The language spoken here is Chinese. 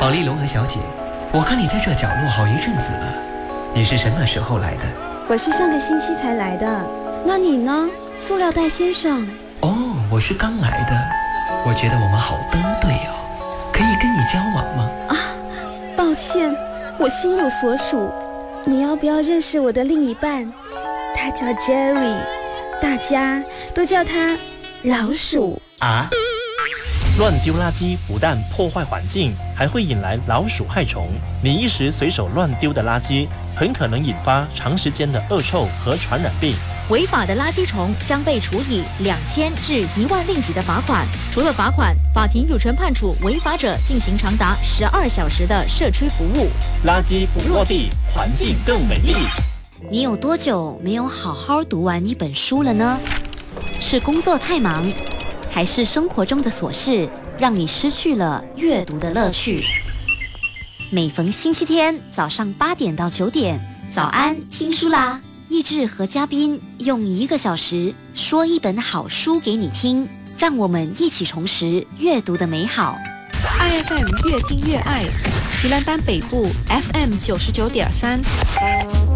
宝丽龙和小姐，我看你在这角落好一阵子了，你是什么时候来的？ 我是上个星期才来的，那你呢，塑料袋先生？ 哦，我是刚来的。我觉得我们好登对哦，可以跟你交往吗？ 啊，抱歉，我心有所属。你要不要认识我的另一半？他叫 Jerry， 大家都叫他老鼠啊。 乱丢垃圾不但破坏环境，还会引来老鼠害虫。你一时随手乱丢的垃圾，很可能引发长时间的恶臭和传染病。 违法的垃圾虫将被处以2000至1万令吉的罚款。除了罚款，法庭有权判处违法者进行长达12小时的社区服务。 垃圾不落地，环境更美丽。 你有多久没有好好读完一本书了呢？是工作太忙，还是生活中的琐事让你失去了阅读的乐趣？每逢星期天早上8点到9点，早安听书啦！益智和嘉宾用1个小时说一本好书给你听，让我们一起重拾阅读的美好。 IFM 越听越爱，吉兰丹北部 FM 99.3。